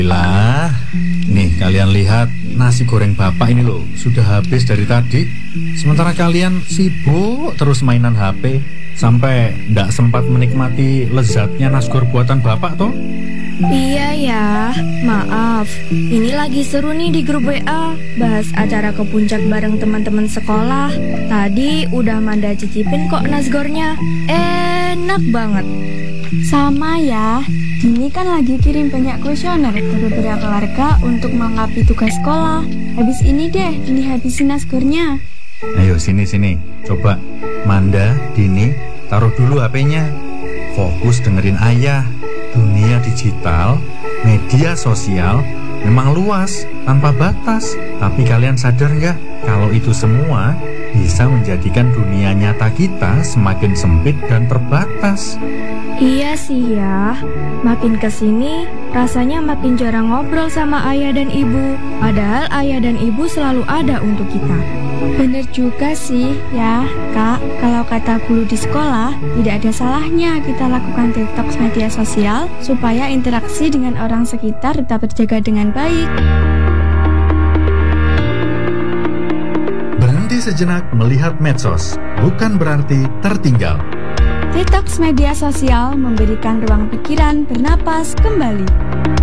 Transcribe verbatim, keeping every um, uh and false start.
Lah, nih kalian lihat nasi goreng bapak ini loh, sudah habis dari tadi. Sementara kalian sibuk terus mainan H P sampai ndak sempat menikmati lezatnya nasgor buatan bapak toh. Iya ya, maaf. Ini lagi seru nih di grup W A, bahas acara ke puncak bareng teman-teman sekolah. Tadi udah Manda cicipin kok nasgornya, enak banget. Sama ya, Dini kan lagi kirim banyak kuesioner ke beberapa warga untuk melengkapi tugas sekolah. Habis ini deh, Dini habisin nasgornya. Ayo sini-sini, coba Manda, Dini, taruh dulu H P-nya. Fokus dengerin ayah. Dunia digital, media sosial memang luas, tanpa batas. Tapi kalian sadar nggak kalau itu semua bisa menjadikan dunia nyata kita semakin sempit dan terbatas? Iya sih ya, makin kesini rasanya makin jarang ngobrol sama ayah dan ibu. Padahal ayah dan ibu selalu ada untuk kita. Bener juga sih ya Kak, kalau kata guru di sekolah, tidak ada salahnya kita lakukan detox media sosial supaya interaksi dengan orang sekitar tetap terjaga dengan baik. Berhenti sejenak melihat medsos bukan berarti tertinggal. Detox media sosial memberikan ruang pikiran bernapas kembali.